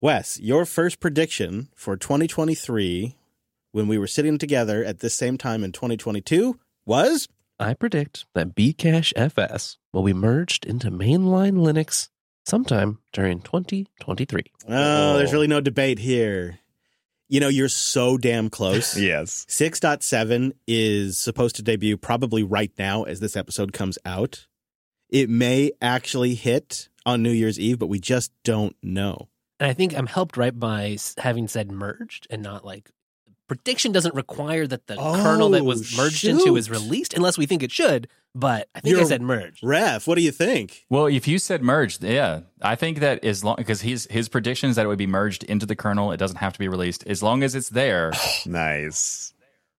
Wes, your first prediction for 2023 when we were sitting together at this same time in 2022 was? I predict that Bcache FS will be merged into mainline Linux sometime during 2023. Oh, there's really no debate here. You know, you're so damn close. Yes. 6.7 is supposed to debut probably right now as this episode comes out. It may actually hit on New Year's Eve, but we just don't know. And I think I'm helped right by having said merged and not like prediction doesn't require that the kernel that was merged into is released unless we think it should. But I think I said merged. Ref, what do you think? Well, if you said merged, yeah, I think that as long because his prediction is that it would be merged into the kernel. It doesn't have to be released as long as it's there. Nice.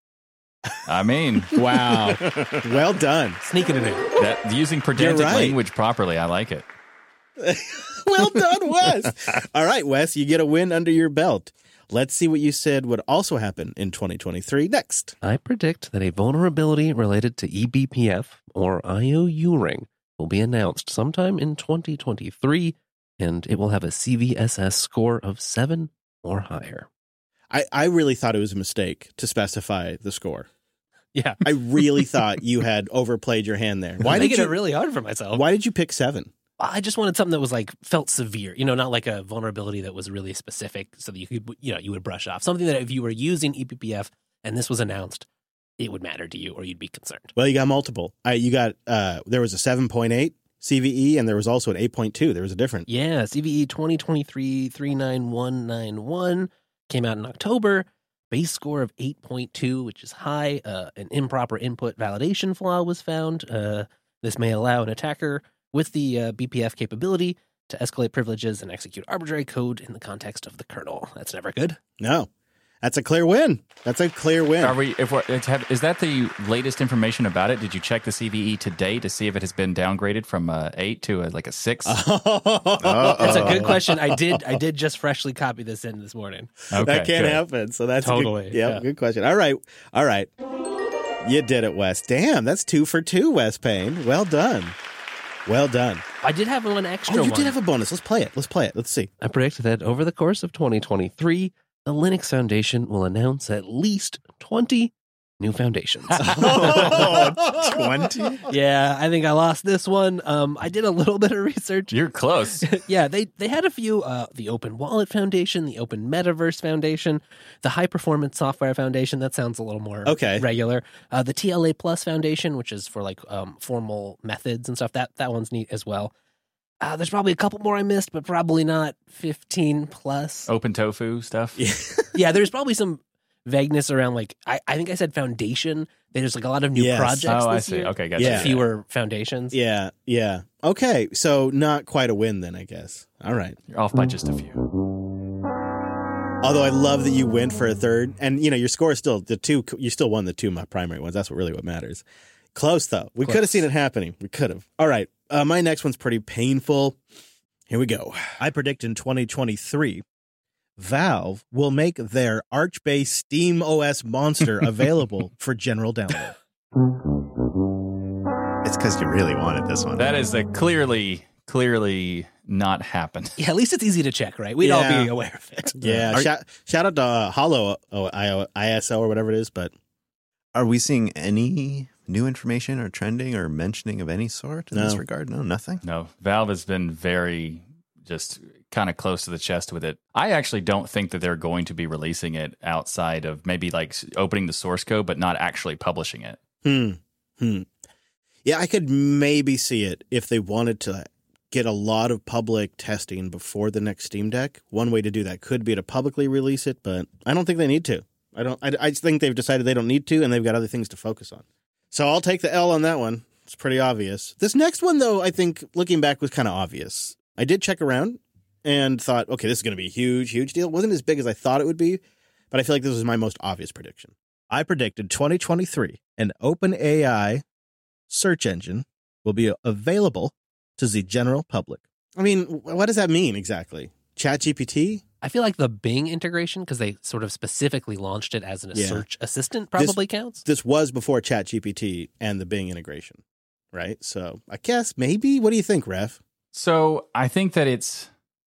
I mean, wow, well done, sneaking it in. Using pedantic language properly, I like it. Well done, Wes. All right, Wes, you get a win under your belt. Let's see what you said would also happen in 2023 next. I predict that a vulnerability related to eBPF or IOU ring will be announced sometime in 2023, and it will have a CVSS score of 7 or higher. I really thought it was a mistake to specify the score. Yeah. I really thought you had overplayed your hand there. Why did you it really hard for myself? Why did you pick 7? I just wanted something that was like felt severe, not like a vulnerability that was really specific so that you could, you would brush off. Something that if you were using eBPF and this was announced, it would matter to you or you'd be concerned. Well, you got multiple. There was a 7.8 CVE and there was also an 8.2. There was a difference. Yeah, CVE 2023 39191 came out in October. Base score of 8.2, which is high. An improper input validation flaw was found. This may allow an attacker with the BPF capability to escalate privileges and execute arbitrary code in the context of the kernel. That's never good. No, that's a clear win. Is that the latest information about it? Did you check the CVE today to see if it has been downgraded from 8 to like a 6? That's a good question. I did just freshly copy this in this morning. Okay, that can't happen. So that's totally good question. All right. You did it, Wes. Damn, that's 2 for 2, Wes Payne. Well done. Well done. I did have one extra one. You did have a bonus. Let's play it. Let's see. I predict that over the course of 2023, the Linux Foundation will announce at least 20 new foundations. 20? Yeah, I think I lost this one. I did a little bit of research. You're close. Yeah, they had a few, the Open Wallet Foundation, the Open Metaverse Foundation, the High Performance Software Foundation. That sounds a little more regular. The TLA Plus Foundation, which is for like formal methods and stuff. That one's neat as well. There's probably a couple more I missed, but probably not 15 plus. Open Tofu stuff? Yeah, there's probably some vagueness around like I think I said foundation. There's like a lot of new projects. Oh, I this see. year. Okay, gotcha. Yeah. Fewer foundations. Yeah. Okay, so not quite a win then, I guess. All right. You're off by just a few. Although I love that you went for a third, and your score is still the 2. You still won the 2 primary ones. That's what matters. Close though. We could have seen it happening. We could have. All right. My next one's pretty painful. Here we go. I predict in 2023. Valve will make their Arch-based Steam OS monster available for general download. It's because you really wanted this one. That is a clearly not happened. Yeah, at least it's easy to check, right? We'd all be aware of it. Yeah, shout out to Hollow ISO or whatever it is, but are we seeing any new information or trending or mentioning of any sort in this regard? No, nothing? No, Valve has been very just kind of close to the chest with it. I actually don't think that they're going to be releasing it outside of maybe like opening the source code, but not actually publishing it. Yeah, I could maybe see it if they wanted to get a lot of public testing before the next Steam Deck. One way to do that could be to publicly release it, but I don't think they need to. I think they've decided they don't need to, and they've got other things to focus on. So I'll take the L on that one. It's pretty obvious. This next one, though, I think looking back was kind of obvious. I did check around and thought, okay, this is going to be a huge deal. It wasn't as big as I thought it would be, but I feel like this was my most obvious prediction. I predicted 2023, an OpenAI search engine will be available to the general public. I mean, what does that mean exactly? ChatGPT? I feel like the Bing integration, because they sort of specifically launched it as a search assistant, probably counts. This was before ChatGPT and the Bing integration, right? So I guess maybe. What do you think, Ref? So I think that it's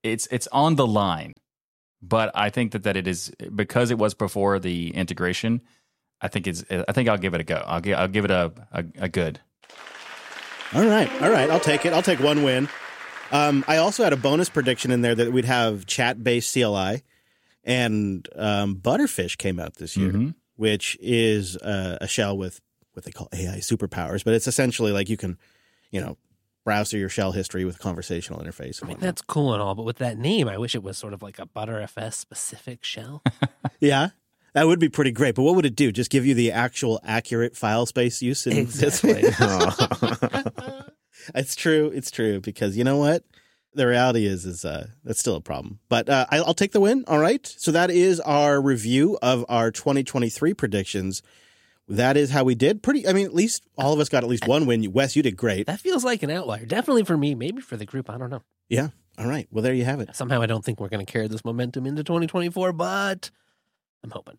it's on the line. But I think that it is, because it was before the integration. I think I'll give it a go. I'll give it a good. All right. I'll take it. I'll take one win. I also had a bonus prediction in there that we'd have chat-based CLI, and Butterfish came out this year, which is a shell with what they call AI superpowers, but it's essentially like you can, browse through your shell history with a conversational interface. I mean, that's cool and all, but with that name, I wish it was sort of like a Butterfs specific shell. Yeah. That would be pretty great, but what would it do? Just give you the actual accurate file space use? Exactly. It's true, because you know what? The reality is that's still a problem. But I'll take the win, all right? So that is our review of our 2023 predictions. That is how we did. At least all of us got at least one win. Wes, you did great. That feels like an outlier. Definitely for me, maybe for the group. I don't know. Yeah, all right. Well, there you have it. Somehow I don't think we're going to carry this momentum into 2024, but I'm hoping.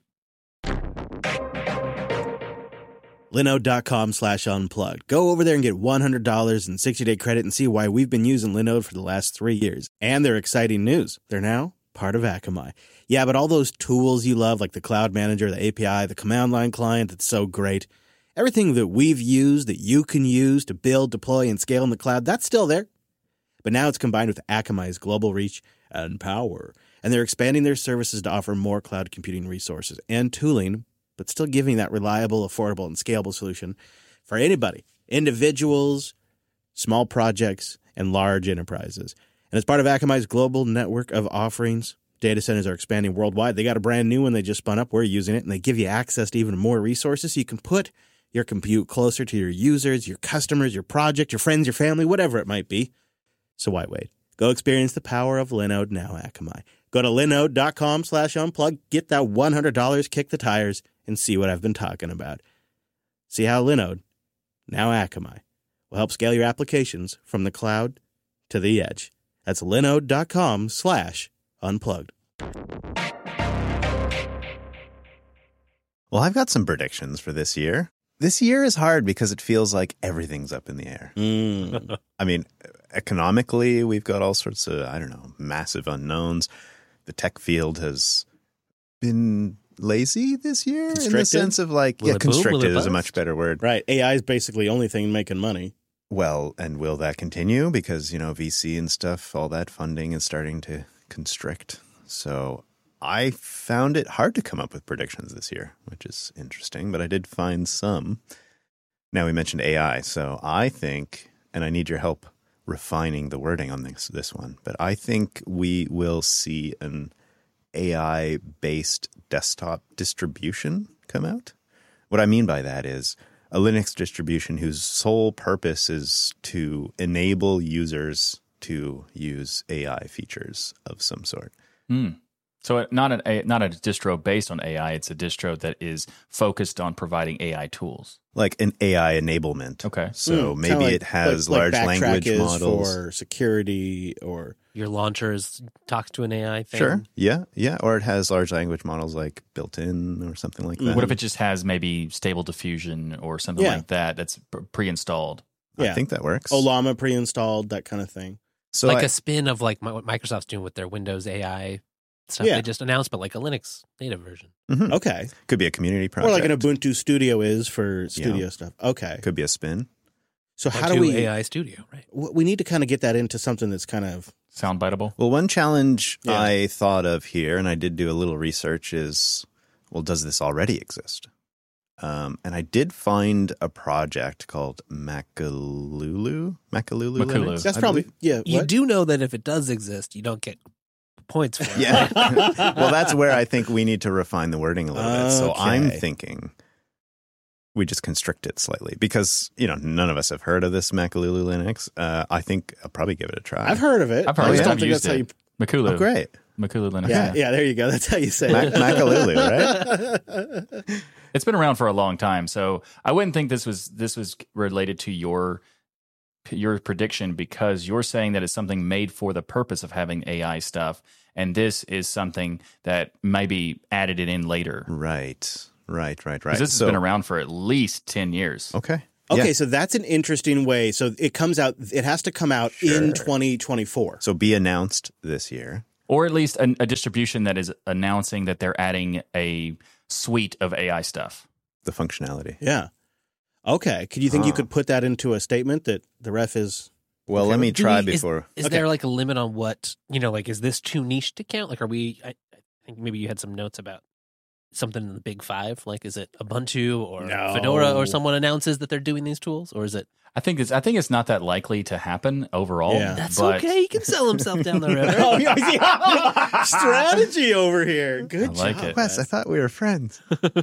Linode.com/unplugged. Go over there and get $100 in 60-day credit and see why we've been using Linode for the last 3 years. And their exciting news. They're now part of Akamai. Yeah, but all those tools you love, like the Cloud Manager, the API, the command line client, that's so great. Everything that we've used that you can use to build, deploy, and scale in the cloud, that's still there. But now it's combined with Akamai's global reach and power. And they're expanding their services to offer more cloud computing resources and tooling, but still giving that reliable, affordable, and scalable solution for anybody, individuals, small projects, and large enterprises. And as part of Akamai's global network of offerings, data centers are expanding worldwide. They got a brand new one they just spun up. We're using it, and they give you access to even more resources so you can put your compute closer to your users, your customers, your project, your friends, your family, whatever it might be. So why wait? Go experience the power of Linode, now Akamai. Go to linode.com/unplug, get that $100, kick the tires, and see what I've been talking about. See how Linode, now Akamai, will help scale your applications from the cloud to the edge. That's linode.com/unplugged. Well, I've got some predictions for this year. This year is hard because it feels like everything's up in the air. I mean, economically, we've got all sorts of, massive unknowns. The tech field has been lazy this year in the sense of constricted is a much better word. Right. AI is basically the only thing making money. Well, and will that continue? Because, VC and stuff, all that funding is starting to constrict. So I found it hard to come up with predictions this year, which is interesting, but I did find some. Now, we mentioned AI, so I think, and I need your help refining the wording on this one, but I think we will see an AI-based desktop distribution come out. What I mean by that is a Linux distribution whose sole purpose is to enable users to use AI features of some sort. So not a distro based on AI, it's a distro that is focused on providing AI tools. Like an AI enablement. Okay. So maybe it has large language models. For security, or your launchers talks to an AI thing. Sure. Yeah. Or it has large language models like built in or something like that. What if it just has maybe Stable Diffusion or something like that that's pre-installed? I think that works. Olama pre-installed, that kind of thing. So a spin of like what Microsoft's doing with their Windows AI stuff they just announced, but like a Linux native version. Mm-hmm. Okay. Could be a community project. Or like an Ubuntu Studio is for studio stuff. Okay. Could be a spin. So how do we... AI Studio, right? We need to kind of get that into something that's kind of... soundbiteable. Well, one challenge I thought of here, and I did do a little research, is, well, does this already exist? And I did find a project called Makalulu Linux. That's probably... Yeah. You do know that if it does exist, you don't get points for it. Yeah. Well, that's where I think we need to refine the wording a little bit. So I'm thinking we just constrict it slightly because, none of us have heard of this Makalulu Linux. I think I'll probably give it a try. I've heard of it. I've heard I of don't it. think that's how you... Makulu. Oh, great. Makulu Linux. Yeah, there you go. That's how you say it. Makalulu, right? It's been around for a long time, so I wouldn't think this was related to your prediction because you're saying that it's something made for the purpose of having AI stuff, and this is something that maybe added it in later. Right. Because this has been around for at least 10 years. Okay. Okay, Yeah. so that's an interesting way. So it has to come out in 2024. So be announced this year. Or at least a distribution that is announcing that they're adding a suite of AI stuff. The functionality. Yeah. Okay. Could you think you could put that into a statement that the ref is? Well, Okay. let me Do try we- before. Is there like a limit on what, like, is this too niche to count? Like, are we, I think maybe you had some notes about something in the big five. Like, is it Ubuntu or No. Fedora or someone announces that they're doing these tools? Or is it? I think it's not that likely to happen overall. Yeah. That's but okay. He can sell himself down the river. Oh, yeah. Strategy over here. Good I like job, it. Wes, I thought we were friends.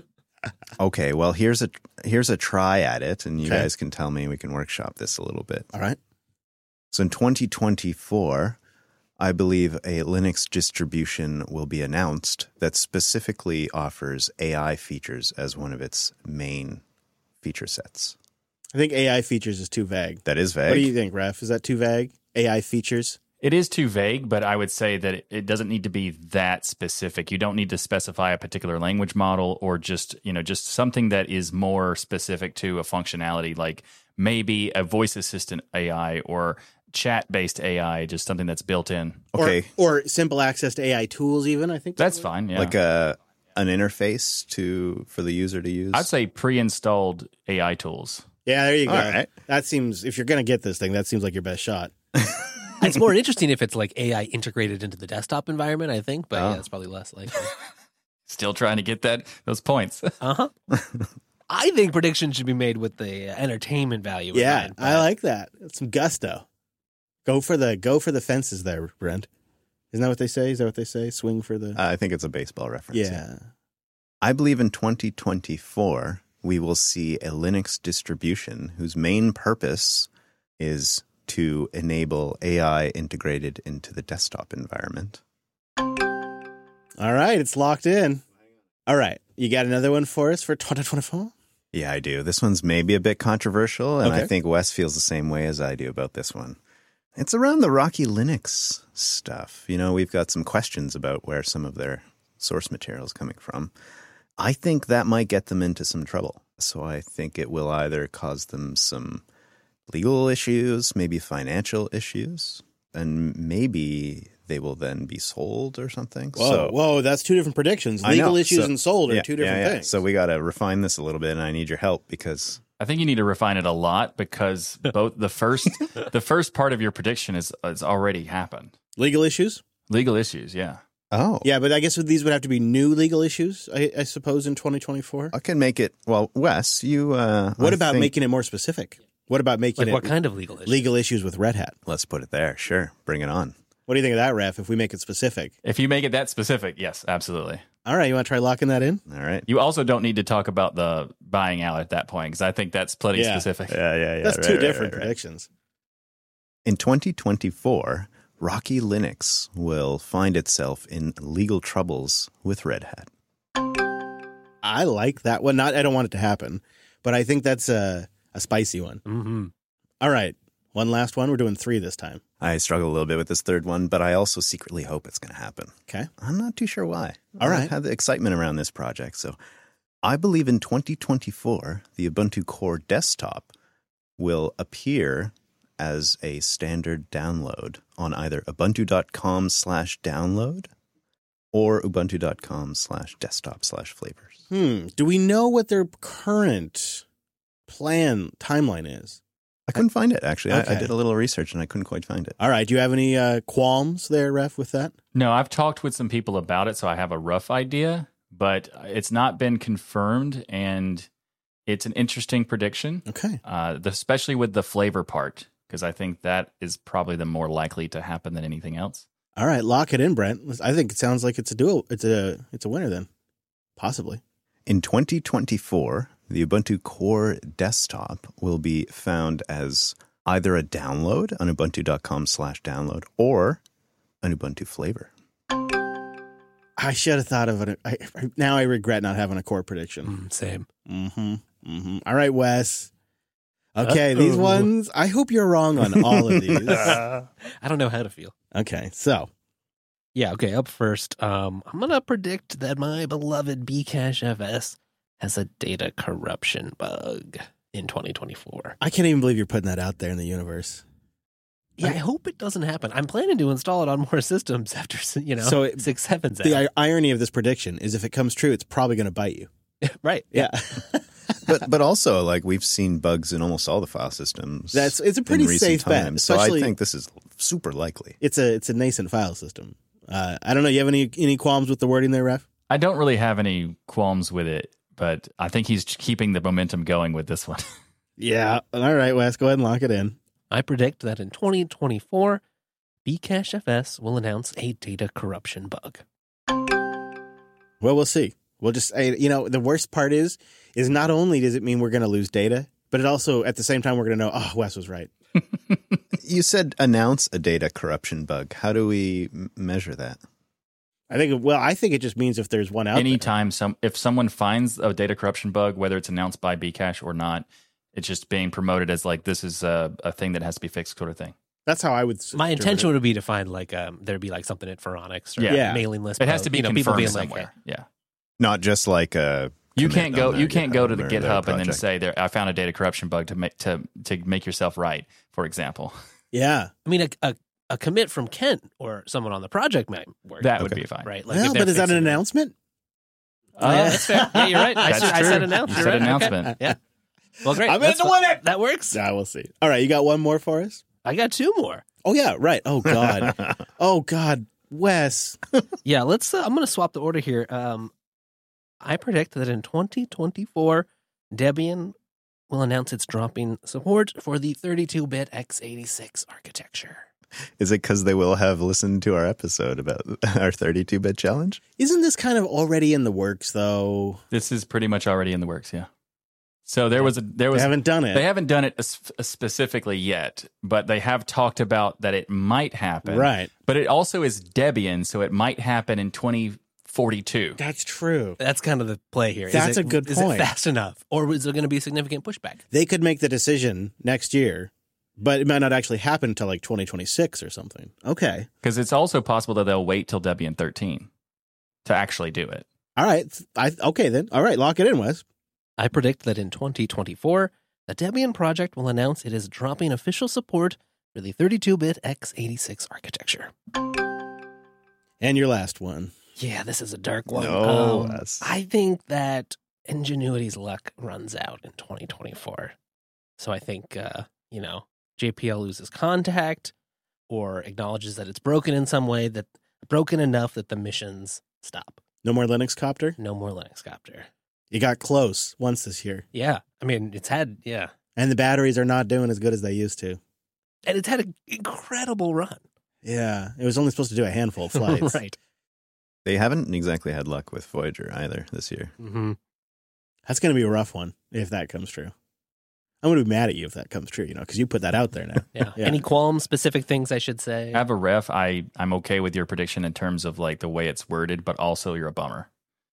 Okay, well, here's a try at it, and you Okay. guys can tell me. We can workshop this a little bit. All right. So in 2024, I believe a Linux distribution will be announced that specifically offers AI features as one of its main feature sets. I think AI features is too vague. That is vague. What do you think, Ref? Is that too vague? AI features? It is too vague, but I would say that it doesn't need to be that specific. You don't need to specify a particular language model or just something that is more specific to a functionality, like maybe a voice assistant AI or chat-based AI, just something that's built in. Okay, Or simple access to AI tools even, I think. That's fine, yeah. like an interface for the user to use. I'd say pre-installed AI tools. Yeah, there you go. All right. That seems, if you're going to get this thing, that seems like your best shot. It's more interesting if it's like AI integrated into the desktop environment, I think. But Oh. yeah, it's probably less likely. Still trying to get those points. Uh-huh. I think predictions should be made with the entertainment value. in Yeah, mind, I like that. That's some gusto. Go for the fences there, Brent. Isn't that what they say? Is that what they say? Swing for the... I think it's a baseball reference. yeah. I believe in 2024, we will see a Linux distribution whose main purpose is to enable AI integrated into the desktop environment. All right, it's locked in. All right, you got another one for us for 2024? Yeah, I do. This one's maybe a bit controversial, and Okay. I think Wes feels the same way as I do about this one. It's around the Rocky Linux stuff. You know, we've got some questions about where some of their source material is coming from. I think that might get them into some trouble. So I think it will either cause them some legal issues, maybe financial issues, and maybe they will then be sold or something. Whoa, that's two different predictions. I know. Legal issues So- and sold are Yeah, two different yeah. things. So we got to refine this a little bit, and I need your help because I think you need to refine it a lot because both the first part of your prediction is already happened. Legal issues? Legal issues, yeah. Yeah, but I guess these would have to be new legal issues, I suppose, in 2024. I can make it. Well, Wes, you. What about making it more specific? What about making Like, it what kind of legal issue? legal issues with Red Hat? Let's put it there. Sure, bring it on. What do you think of that, Ref, if we make it specific? If you make it that specific, yes, absolutely. All right, you want to try locking that in? All right. You also don't need to talk about the buying out at that point because I think that's plenty Yeah. specific. Yeah. That's two different predictions. In 2024, Rocky Linux will find itself in legal troubles with Red Hat. I like that one. I don't want it to happen, but I think that's a spicy one. Mm-hmm. All right, one last one. We're doing 3 this time. I struggle a little bit with this third one, but I also secretly hope it's going to happen. Okay. I'm not too sure why. All right. I've had the excitement around this project. So I believe in 2024, the Ubuntu Core desktop will appear as a standard download on either ubuntu.com/download or ubuntu.com/desktop/flavors. Do we know what their current timeline is? I couldn't find it, actually. Okay. I did a little research and I couldn't quite find it. All right. Do you have any qualms there, Ref, with that? No, I've talked with some people about it, so I have a rough idea, but it's not been confirmed, and it's an interesting prediction, Okay. especially with the flavor part, because I think that is probably the more likely to happen than anything else. All right. Lock it in, Brent. I think it sounds like it's a duo. It's a winner then, possibly. In 2024, the Ubuntu Core desktop will be found as either a download on ubuntu.com/download or an Ubuntu flavor. I should have thought of it. Now I regret not having a core prediction. Same. All right, Wes. Okay, these ones, I hope you're wrong on all of these. I don't know how to feel. Okay, so Yeah, okay, up first. I'm going to predict that my beloved Bcache FS has a data corruption bug. in 2024. I can't even believe you're putting that out there in the universe. Yeah, I hope it doesn't happen. I'm planning to install it on more systems after, So 6.7's out. The irony of this prediction is if it comes true, it's probably going to bite you. Right. Yeah. But also, like, we've seen bugs in almost all the file systems. It's a pretty in recent safe bet. times, so I Especially, think this is super likely. it's a nascent file system. I don't know. You have any qualms with the wording there, Ref? I don't really have any qualms with it, but I think he's keeping the momentum going with this one. Yeah. All right, Wes, go ahead and lock it in. I predict that in 2024, Bcachefs will announce a data corruption bug. Well, we'll see. We'll just, the worst part is not only does it mean we're going to lose data, but it also, at the same time, we're going to know, oh, Wes was right. You said announce a data corruption bug. How do we measure that? I think it just means if there's one out Anytime if someone finds a data corruption bug, whether it's announced by Bcache or not, it's just being promoted as like this is a thing that has to be fixed, sort of thing. That's how I would. My intention would be to find like there'd be like something at Phoronix or Yeah. mailing list. It has to be people confirmed being somewhere. Like, Yeah, Not just like a. you commit can't go. on You can't go to the or their GitHub and then project. say, "There, I found a data corruption bug to make yourself right." For example, Yeah. I mean, a commit from Kent or someone on the project might work. that would Okay. be fine. right. Like Well, if they're but is that an fixing it. announcement? Yeah, that's fair. Yeah, you're right. That's I true. said announcement. You said right? announcement. Okay. Yeah. Well, great. I'm That's into fine. it. That works. Yeah, we'll see. All right, you got one more for us? I got two more. Oh, yeah, right. Oh, God. Oh, God. Wes. Yeah, let's. I'm going to swap the order here. I predict that in 2024, Debian will announce it's dropping support for the 32-bit x86 architecture. Is it because they will have listened to our episode about our 32-bit challenge? Isn't this kind of already in the works, though? This is pretty much already in the works. Yeah. So there was. They haven't done it. They haven't done it specifically yet, but they have talked about that it might happen. Right. But it also is Debian, so it might happen in 2042. That's true. That's kind of the play here. That's a good Is point. it fast enough, or is there going to be significant pushback? They could make the decision next year, but it might not actually happen until like 2026 or something. Okay. Because it's also possible that they'll wait till Debian 13 to actually do it. All right. Okay, then. All right, lock it in, Wes. I predict that in 2024, the Debian project will announce it is dropping official support for the 32-bit x86 architecture. And your last one. Yeah, this is a dark one. No, Wes. I think that Ingenuity's luck runs out in 2024. So I think, JPL loses contact or acknowledges that it's broken in some way, that broken enough that the missions stop. No more Linux Copter? No more Linux Copter. You got close once this year. Yeah. I mean, And the batteries are not doing as good as they used to. and it's had an incredible run. Yeah. It was only supposed to do a handful of flights. Right. They haven't exactly had luck with Voyager either this year. Mm-hmm. That's going to be a rough one if that comes true. I'm going to be mad at you if that comes true, because you put that out there now. Yeah. Yeah. Any qualms, specific things I should say? I have a ref. I'm okay with your prediction in terms of like the way it's worded, but also you're a bummer.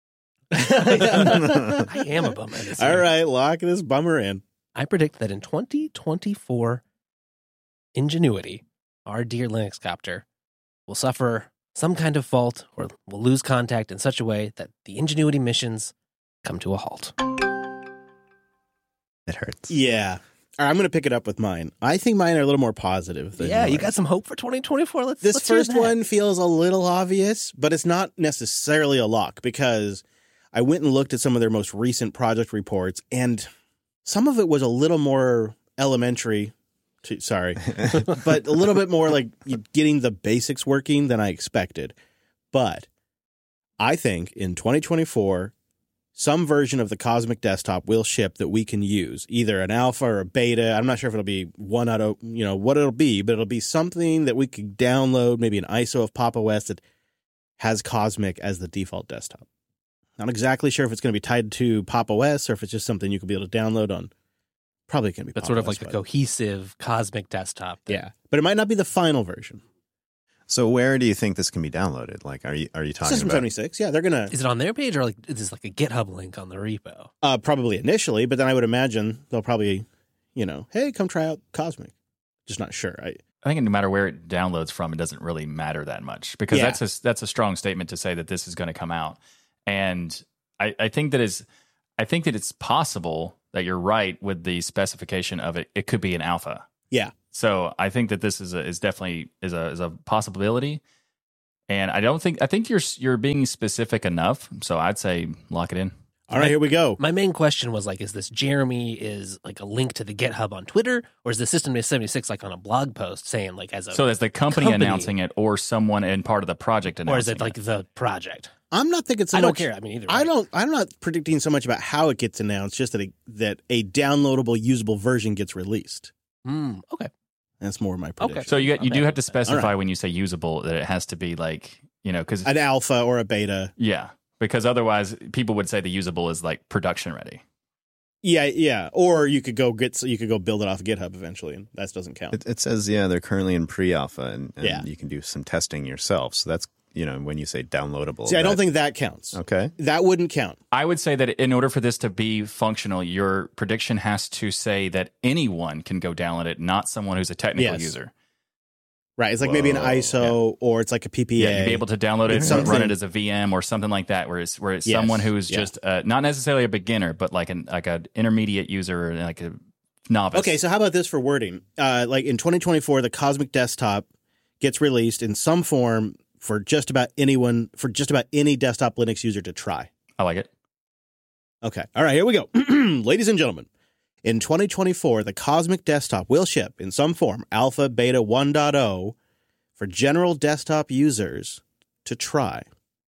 I am a bummer this year. All right, lock this bummer in. I predict that in 2024, Ingenuity, our dear Linux copter, will suffer some kind of fault or will lose contact in such a way that the Ingenuity missions come to a halt. It hurts. Yeah. All right, I'm going to pick it up with mine. I think mine are a little more positive than Yeah, you yours. got some hope for 2024? Let's This hear first that. one feels a little obvious, but it's not necessarily a lock because I went and looked at some of their most recent project reports, and some of it was a little more elementary. But a little bit more like getting the basics working than I expected. But I think in 2024, some version of the Cosmic Desktop will ship that we can use, either an alpha or a beta. I'm not sure if it'll be one out of, what it'll be, but it'll be something that we could download, maybe an ISO of Pop! OS that has Cosmic as the default desktop. Not exactly sure if it's going to be tied to Pop! OS or if it's just something you could be able to download on. Probably going to be That's Pop! sort of OS, like the but- cohesive Cosmic Desktop. Yeah, but it might not be the final version. So where do you think this can be downloaded? Like, are you talking System about? 76, yeah, they're going Is it on their page or is this like a GitHub link on the repo? to probably initially, but then I would imagine they'll probably, hey, come try out Cosmic. Just not sure. I think no matter where it downloads from, it doesn't really matter that much because Yeah. that's a strong statement to say that this is going to come out. And I think that it's possible that you're right with the specification of it. It could be an alpha. Yeah. So I think that this is definitely a possibility. And I think you're being specific enough. So I'd say lock it in. All right, here we go. My main question was like, is this Jeremy is like a link to the GitHub on Twitter, or is the System 76 like on a blog post saying like as a So is the company announcing it, or someone in part of the project announcing it? or is it like the project? I'm not thinking so I much. don't care. I mean, either way. I'm not predicting so much about how it gets announced, just that a downloadable, usable version gets released. Okay. That's more my prediction. So you do have to specify All right. when you say usable that it has to be like, because An alpha or a beta. yeah, because otherwise people would say the usable is like production ready. Yeah. Or you could go build it off of GitHub eventually, and that doesn't count. It says, they're currently in pre-alpha, and Yeah. you can do some testing yourself. So that's, when you say downloadable. See, I don't think that counts. Okay. That wouldn't count. I would say that in order for this to be functional, your prediction has to say that anyone can go download it, not someone who's a technical Yes. user. Right. It's like maybe an Whoa. ISO or it's like a PPA. Yeah, you'd be able to download it It's and run something- it as a VM or something like that, where it's Yes. someone who's Yeah. just not necessarily a beginner, but like an intermediate user, like a novice. Okay, so how about this for wording? Like in 2024, the Cosmic Desktop gets released in some form for just about any desktop Linux user to try. I like it. Okay. All right, here we go. Ladies and gentlemen, in 2024, the Cosmic Desktop will ship in some form, Alpha, Beta 1.0, for general desktop users to try.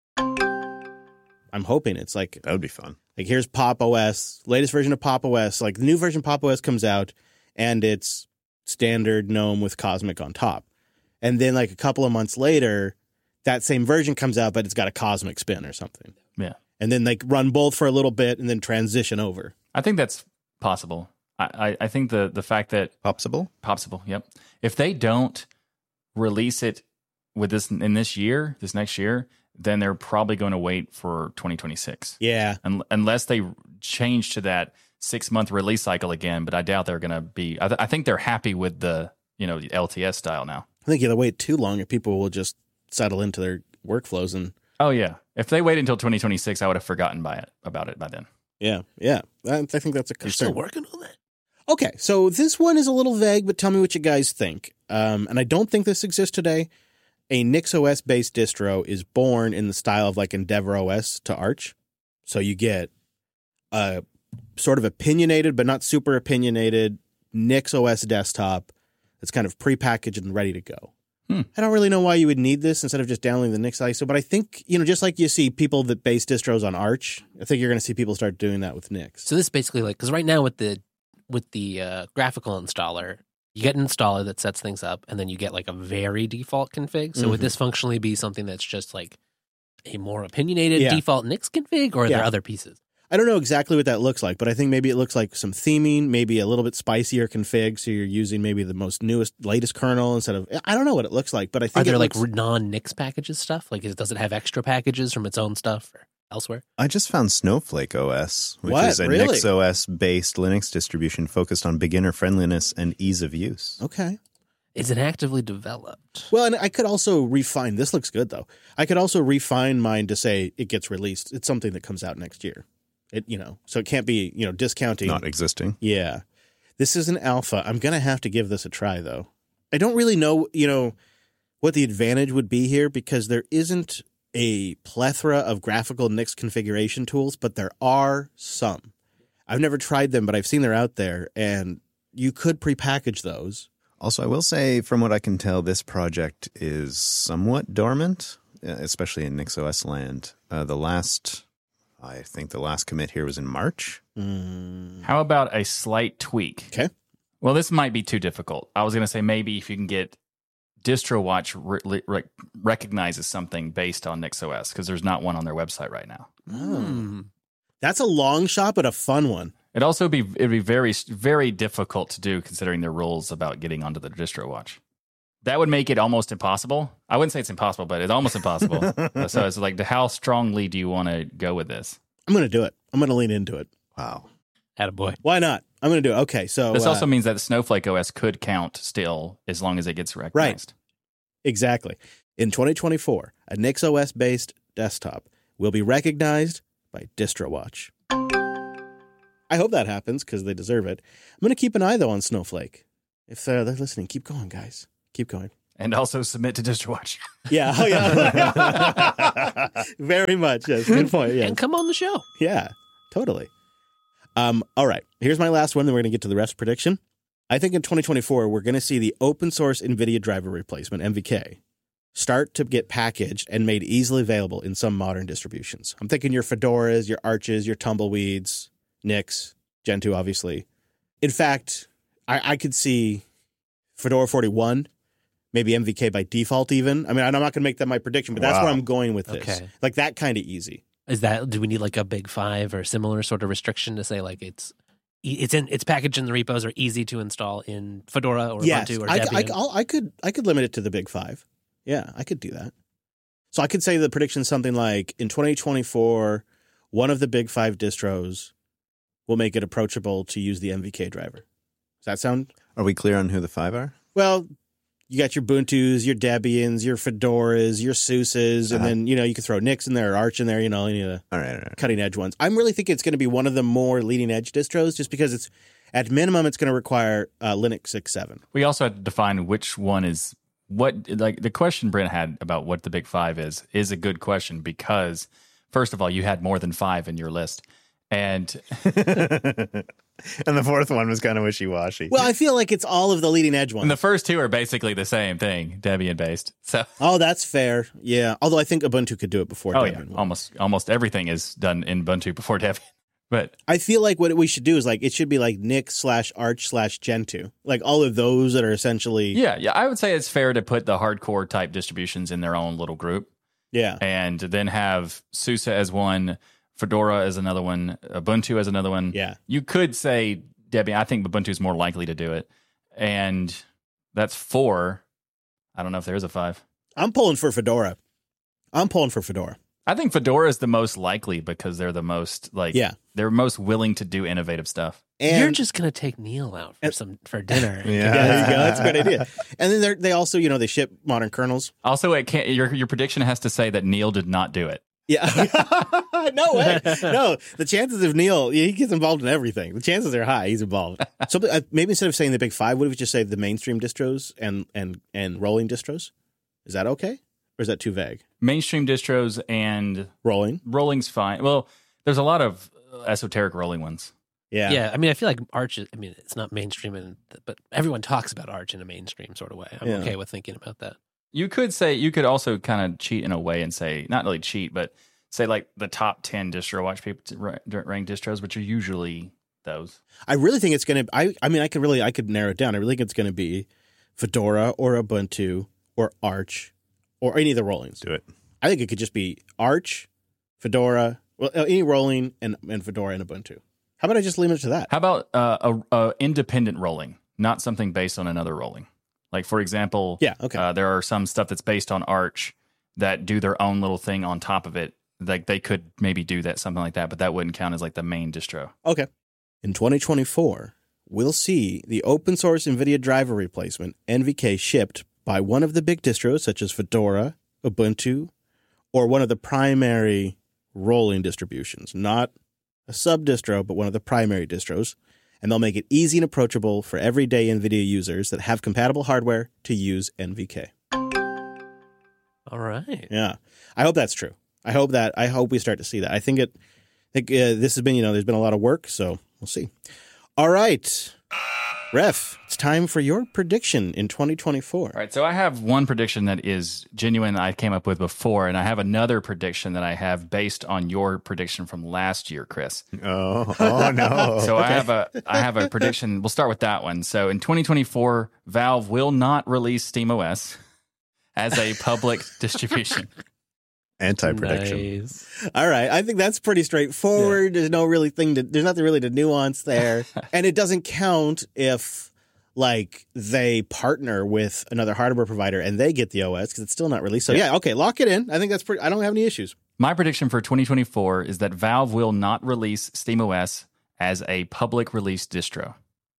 I'm hoping it's like That would be fun. here's Pop OS, latest version of Pop OS. Like the new version of Pop OS comes out, and it's standard GNOME with Cosmic on top. And then like a couple of months later, that same version comes out, but it's got a Cosmic spin or something. Yeah. And then they run both for a little bit and then transition over. I think that's possible. I think the fact that Popsible? yep. If they don't release it with this next year, then they're probably going to wait for 2026. Yeah. Unless they change to that 6-month release cycle again, but I doubt they're going to be. I think they're happy with the LTS style now. I think if they wait too long, people will just settle into their workflows and Oh yeah, if they wait until 2026, I would have forgotten about it by then. yeah. I think that's a You're still concern. working on that. Okay, so this one is a little vague, but tell me what you guys think. And I don't think this exists today. A NixOS based distro is born in the style of like Endeavor OS to Arch. So you get a sort of opinionated, but not super opinionated NixOS desktop that's kind of prepackaged and ready to go. I don't really know why you would need this instead of just downloading the Nix ISO, but I think, just like you see people that base distros on Arch, I think you're going to see people start doing that with Nix. So this is basically like, because right now with the graphical installer, you get an installer that sets things up, and then you get like a very default config. So would this functionally be something that's just like a more opinionated Yeah. default Nix config, or are there Yeah. other pieces? I don't know exactly what that looks like, but I think maybe it looks like some theming, maybe a little bit spicier config. So you're using maybe the latest kernel instead of, I don't know what it looks like, but I Are think there it like looks, non-Nix packages stuff? Like, does it have extra packages from its own stuff or elsewhere? I just found Snowflake OS, which What? is a Really? NixOS-based Linux distribution focused on beginner friendliness and ease of use. okay. Is it actively developed? Well, and I could also refine, this looks good though. I could also refine mine to say it gets released. It's something that comes out next year. So it can't be, discounting. Not existing. Yeah. This is an alpha. I'm going to have to give this a try, though. I don't really know, what the advantage would be here because there isn't a plethora of graphical Nix configuration tools, but there are some. I've never tried them, but I've seen they're out there, and you could prepackage those. Also, I will say, from what I can tell, this project is somewhat dormant, especially in NixOS land. I think the last commit here was in March. How about a slight tweak? Okay. Well, this might be too difficult. I was going to say maybe if you can get DistroWatch recognizes something based on NixOS, because there's not one on their website right now. That's a long shot, but a fun one. It'd be very, very difficult to do considering their rules about getting onto the DistroWatch. That would make it almost impossible. I wouldn't say it's impossible, but it's almost impossible. So it's like, how strongly do you want to go with this? I'm going to do it. I'm going to lean into it. Wow. Attaboy. Why not? I'm going to do it. Okay, so This also means that Snowflake OS could count still as long as it gets recognized. exactly. In 2024, a NixOS-based desktop will be recognized by DistroWatch. I hope that happens because they deserve it. I'm going to keep an eye, though, on Snowflake. If they're listening, keep going, guys. Keep going. And also submit to DistroWatch. Yeah. Oh, yeah. Very much. Yes. Good point. Yeah. And come on the show. Yeah. Totally. All right. Here's my last one. Then we're going to get to the rest prediction. I think in 2024, we're going to see the open source NVIDIA driver replacement, MVK, start to get packaged and made easily available in some modern distributions. I'm thinking your Fedoras, your Arches, your Tumbleweeds, Nix, Gentoo, obviously. In fact, I could see Fedora 41, maybe MVK by default even. I mean, I'm not going to make that my prediction, but that's where I'm going with this. Okay. Like that kind of easy. Do we need like a big 5 or similar sort of restriction to say like it's packaged in the repos or easy to install in Fedora or Ubuntu or Debian? I could limit it to the big 5. Yeah, I could do that. So I could say the prediction is something like in 2024, one of the big 5 distros will make it approachable to use the MVK driver. Does that sound? Are we clear on who the 5 are? Well, you got your Ubuntus, your Debians, your Fedoras, your SUSEs, and then, you can throw Nix in there or Arch in there, any of the All right. cutting edge ones. I'm really thinking it's going to be one of the more leading edge distros just because it's, at minimum, it's going to require Linux 6.7. We also had to define which one is what, like the question Brent had about what the big 5 is a good question because, first of all, you had more than 5 in your list. And And the fourth one was kind of wishy-washy. Well, I feel like it's all of the leading edge ones. the first 2 are basically the same thing, Debian based. So Oh, that's fair. Yeah. Although I think Ubuntu could do it before Debian. yeah, almost everything is done in Ubuntu before Debian. But I feel like what we should do is like it should be like Nix/Arch/Gentoo. Like all of those that are essentially yeah, I would say it's fair to put the hardcore type distributions in their own little group. Yeah. And then have SUSE as one, Fedora as another one, Ubuntu as another one. Yeah. You could say Debian. I think Ubuntu is more likely to do it. And that's 4. I don't know if there's a 5. I'm pulling for Fedora. I think Fedora is the most likely because they're the most they're most willing to do innovative stuff. And You're just gonna take Neil out for dinner. yeah, there you go. That's a good idea. And then they also, they ship modern kernels. Also, it can't, your prediction has to say that Neil did not do it. Yeah. No way. No, the chances of Neil, he gets involved in everything. The chances are high. He's involved. So maybe instead of saying the big 5, what if we just say the mainstream distros and rolling distros? Is that okay? Or is that too vague? Mainstream distros and rolling's fine. Well, there's a lot of esoteric rolling ones. Yeah. Yeah, I mean, I feel like Arch, it's not mainstream, but everyone talks about Arch in a mainstream sort of way. I'm okay with thinking about that. You could also kind of cheat in a way and say, not really cheat, but say like the top 10 DistroWatch people rank distros, which are usually those. I really think it's going to, I could narrow it down. I really think it's going to be Fedora or Ubuntu or Arch or any of the rollings. Do it. I think it could just be Arch, Fedora, any rolling and Fedora and Ubuntu. How about I just limit it to that? How about a independent rolling, not something based on another rolling? Like, for example, there are some stuff that's based on Arch that do their own little thing on top of it. Like, they could maybe do that, something like that, but that wouldn't count as like the main distro. Okay. In 2024, we'll see the open source NVIDIA driver replacement, NVK, shipped by one of the big distros, such as Fedora, Ubuntu, or one of the primary rolling distributions. Not a sub-distro, but one of the primary distros. And they'll make it easy and approachable for everyday NVIDIA users that have compatible hardware to use NVK. All right. Yeah. I hope that's true. I hope we start to see that. I think this has been, there's been a lot of work, so we'll see. All right. Ref, it's time for your prediction in 2024. All right, so I have one prediction that is genuine that I came up with before, and I have another prediction that I have based on your prediction from last year, Chris. Oh no. So I have a prediction. We'll start with that one. So in 2024, Valve will not release SteamOS as a public distribution. Anti-prediction. Nice. All right. I think that's pretty straightforward. Yeah. There's nothing really to nuance there. And it doesn't count if they partner with another hardware provider and they get the OS because it's still not released. So okay, lock it in. I think that's I don't have any issues. My prediction for 2024 is that Valve will not release SteamOS as a public release distro.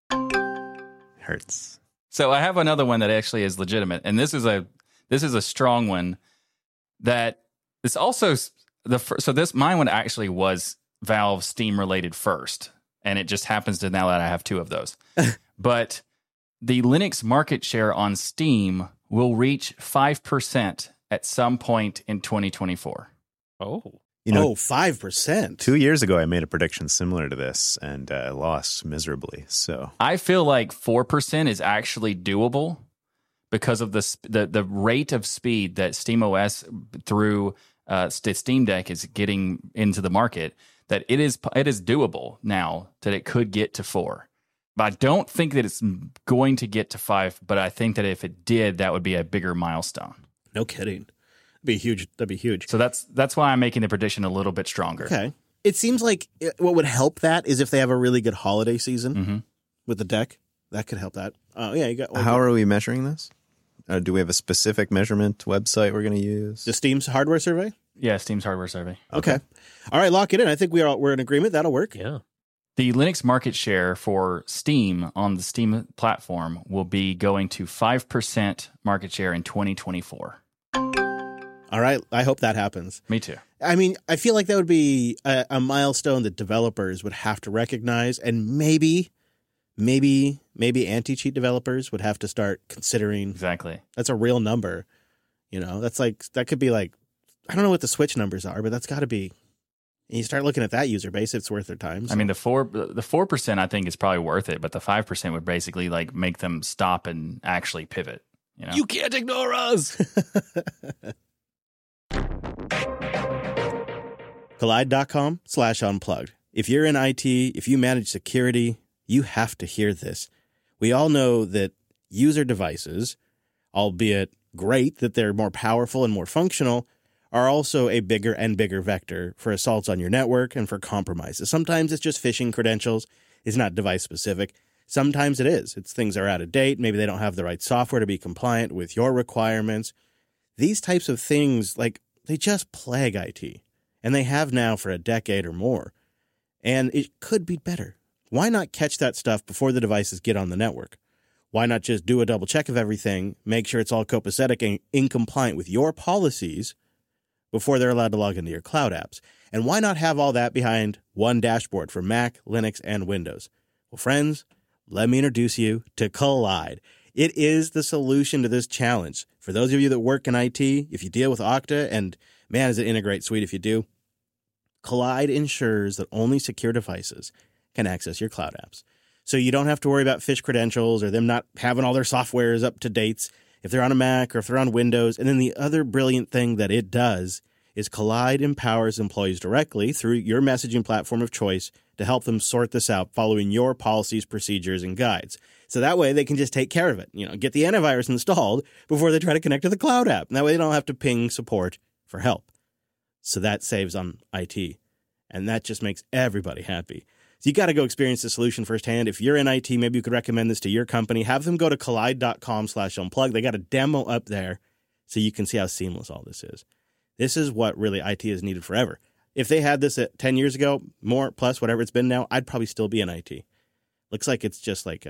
Hurts. So I have another one that actually is legitimate. And this is a strong one that it's also mine one actually was Valve Steam related first. and it just happens to now that I have 2 of those. But the Linux market share on Steam will reach 5% at some point in 2024. Oh. You know, 5%. 2 years ago, I made a prediction similar to this and lost miserably. So I feel like 4% is actually doable because of the rate of speed that SteamOS through the Steam Deck is getting into the market. That it is doable now that it could get to 4. But I don't think that it's going to get to 5. But I think that if it did, that would be a bigger milestone. No kidding. That'd be huge. So that's why I'm making the prediction a little bit stronger. Okay. It seems like what would help that is if they have a really good holiday season with the deck. That could help that. Yeah, you got. how are we measuring this? Do we have a specific measurement website we're going to use? The Steam's hardware survey? Yeah, Steam's hardware survey. Okay. All right, lock it in. I think we're in agreement. That'll work. Yeah. The Linux market share for Steam on the Steam platform will be going to 5% market share in 2024. All right. I hope that happens. Me too. I mean, I feel like that would be a milestone that developers would have to recognize, and maybe anti-cheat developers would have to start considering. Exactly. That's a real number. You know, that could be like, I don't know what the Switch numbers are, but that's got to be. And you start looking at that user base, it's worth their time. So. I mean, the 4% I think is probably worth it, but the 5% would basically like make them stop and actually pivot. You know? You can't ignore us. Collide.com/unplugged. If you're in IT, if you manage security, you have to hear this. We all know that user devices, albeit great that they're more powerful and more functional, are also a bigger and bigger vector for assaults on your network and for compromises. Sometimes it's just phishing credentials. It's not device specific. Sometimes it is. It's things are out of date. Maybe they don't have the right software to be compliant with your requirements. These types of things, like, they just plague IT. And they have now for a decade or more. And it could be better. Why not catch that stuff before the devices get on the network? Why not just do a double check of everything, make sure it's all copacetic and in compliant with your policies before they're allowed to log into your cloud apps? And why not have all that behind one dashboard for Mac, Linux, and Windows? Well, friends, let me introduce you to Collide. It is the solution to this challenge. For those of you that work in IT, if you deal with Okta, and man, is it a great suite if you do, Collide ensures that only secure devices can access your cloud apps. So you don't have to worry about phish credentials or them not having all their softwares up to dates if they're on a Mac or if they're on Windows. And then the other brilliant thing that it does is Collide empowers employees directly through your messaging platform of choice to help them sort this out following your policies, procedures, and guides. So that way they can just take care of it, get the antivirus installed before they try to connect to the cloud app. And that way they don't have to ping support for help. So that saves on IT. And that just makes everybody happy. So you got to go experience the solution firsthand. If you're in IT, maybe you could recommend this to your company. Have them go to collide.com/unplug. They got a demo up there so you can see how seamless all this is. This is what really IT has needed forever. If they had this 10 years ago, more plus whatever it's been now, I'd probably still be in IT. Looks like it's just like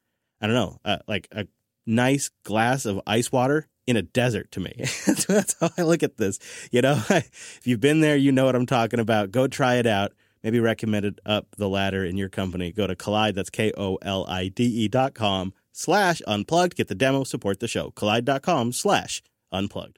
like a nice glass of ice water in a desert to me. That's how I look at this. If you've been there, you know what I'm talking about. Go try it out. Maybe recommend it up the ladder in your company. Go to Collide, that's KOLIDE.com/unplugged. Get the demo, support the show. Collide.com/unplugged.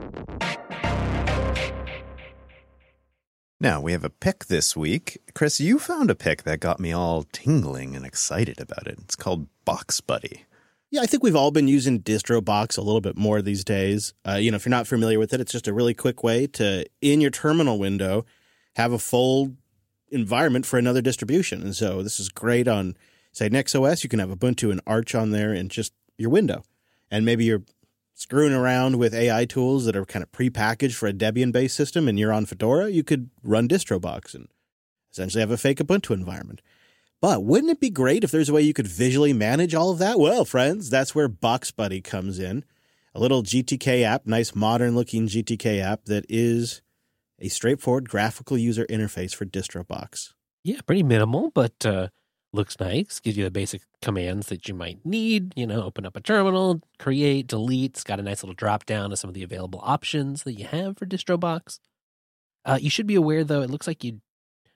Now, we have a pick this week. Chris, you found a pick that got me all tingling and excited about it. It's called Box Buddy. Yeah, I think we've all been using DistroBox a little bit more these days. If you're not familiar with it, it's just a really quick way to, in your terminal window, have a full environment for another distribution. And so this is great on, say, NextOS. You can have Ubuntu and Arch on there in just your window. And maybe you're screwing around with AI tools that are kind of prepackaged for a Debian-based system and you're on Fedora. You could run DistroBox and essentially have a fake Ubuntu environment. But wouldn't it be great if there's a way you could visually manage all of that? Well, friends, that's where Box Buddy comes in. A little GTK app, nice modern-looking GTK app that is a straightforward graphical user interface for DistroBox. Yeah, pretty minimal, but looks nice. Gives you the basic commands that you might need. Open up a terminal, create, delete. It's got a nice little drop-down of some of the available options that you have for DistroBox. You should be aware, though, it looks like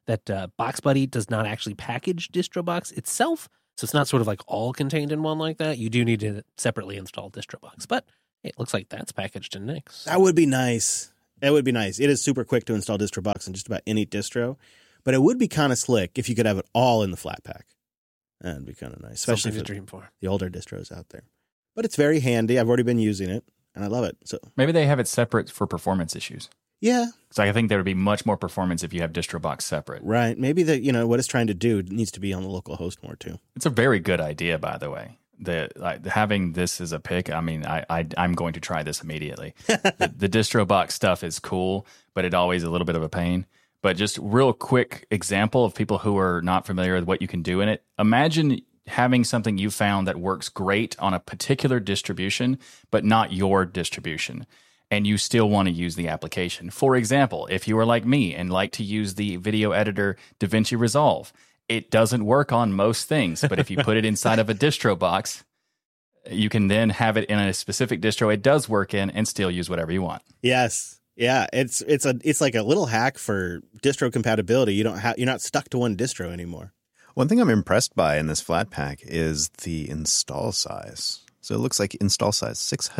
that Box Buddy does not actually package DistroBox itself. So it's not sort of like all contained in one like that. You do need to separately install DistroBox. But hey, it looks like that's packaged in Nix. That would be nice. That would be nice. It is super quick to install DistroBox on just about any distro. But it would be kind of slick if you could have it all in the Flatpak. That'd be kind of nice, especially Something for to dream for. the older distros out there. But it's very handy. I've already been using it, and I love it. So Maybe they have it separate for performance issues. yeah, So I think there would be much more performance if you have DistroBox separate. right. Maybe what it's trying to do needs to be on the local host more too. It's a very good idea, by the way. Having this as a pick, I mean, I'm going to try this immediately. the DistroBox stuff is cool, but it always a little bit of a pain. But just real quick example of people who are not familiar with what you can do in it. Imagine having something you found that works great on a particular distribution, but not your distribution, and you still want to use the application. For example, if you are like me and like to use the video editor DaVinci Resolve, it doesn't work on most things, but if you put it inside of a distro box, you can then have it in a specific distro it does work in and still use whatever you want. Yes. Yeah, it's like a little hack for distro compatibility. You're not stuck to one distro anymore. One thing I'm impressed by in this Flatpak is the install size. So it looks like install size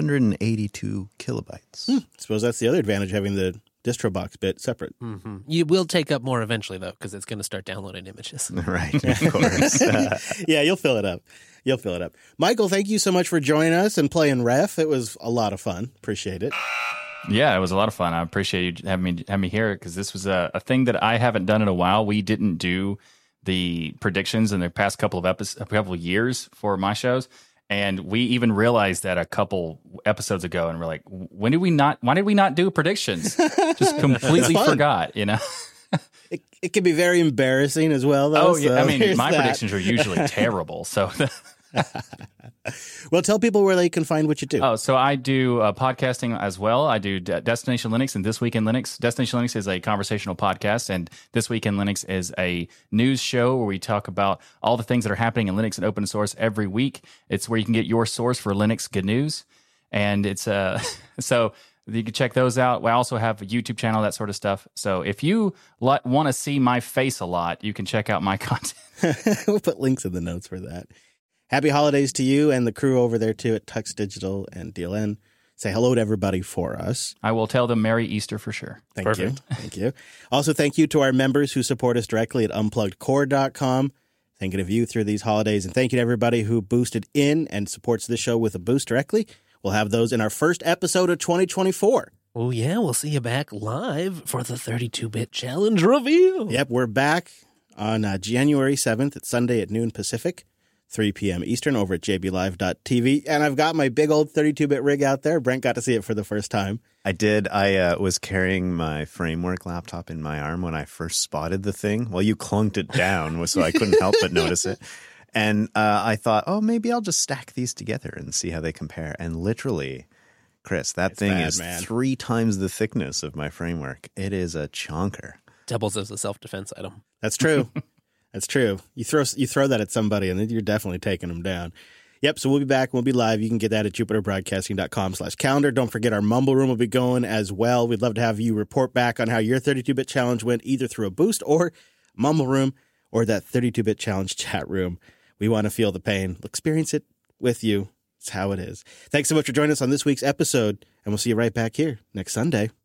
682 kilobytes. I suppose that's the other advantage, having the DistroBox bit separate. Mm-hmm. You will take up more eventually, though, because it's going to start downloading images. Right, of course. Yeah, you'll fill it up. Michael, thank you so much for joining us and playing Ref. It was a lot of fun. Appreciate it. Yeah, it was a lot of fun. I appreciate you having me here because this was a thing that I haven't done in a while. We didn't do the predictions in the past couple of years for my shows. And we even realized that a couple episodes ago, and we're like, why did we not do predictions? Just completely forgot, you know? It can be very embarrassing as well, though. Oh, yeah. So I mean, my that. predictions are usually terrible. So, well, tell people where they can find what you do. oh, so I do podcasting as well. I do Destination Linux and This Week in Linux. Destination Linux is a conversational podcast, and This Week in Linux is a news show where we talk about all the things that are happening in Linux and open source every week. It's where you can get your source for Linux good news, and it's so you can check those out. We also have a YouTube channel, that sort of stuff. So if you want to see my face a lot, you can check out my content. We'll put links in the notes for that. Happy holidays to you and the crew over there, too, at Tux Digital and DLN. Say hello to everybody for us. I will tell them Merry Easter for sure. Thank you. Also, thank you to our members who support us directly at unpluggedcore.com. Thinking of you through these holidays. And thank you to everybody who boosted in and supports the show with a boost directly. We'll have those in our first episode of 2024. Oh, yeah. We'll see you back live for the 32-bit challenge reveal. Yep, we're back on January 7th. It's Sunday at noon Pacific, 3 p.m. Eastern over at jblive.tv. And I've got my big old 32-bit rig out there. Brent got to see it for the first time. I did. I was carrying my Framework laptop in my arm when I first spotted the thing. Well, you clunked it down, so I couldn't help but notice it. And I thought, oh, maybe I'll just stack these together and see how they compare. And literally, Chris, that thing is 3 times the thickness of my Framework. It is a chonker. Doubles as a self-defense item. That's true. That's true. You throw that at somebody, and then you're definitely taking them down. Yep, so we'll be back. We'll be live. You can get that at jupiterbroadcasting.com/calendar. Don't forget our Mumble Room will be going as well. We'd love to have you report back on how your 32-bit challenge went, either through a boost or Mumble Room or that 32-bit challenge chat room. We want to feel the pain. We'll experience it with you. It's how it is. Thanks so much for joining us on this week's episode, and we'll see you right back here next Sunday.